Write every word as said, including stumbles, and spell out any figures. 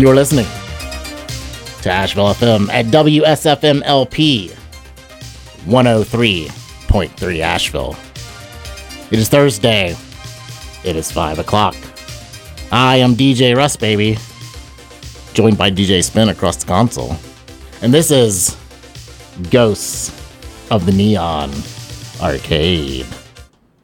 You're listening to Asheville F M at W S F M L P one oh three point three Asheville. It is Thursday. It is five o'clock. I am D J Russ, baby, joined by D J Spin across the console. And this is Ghosts of the Neon Arcade.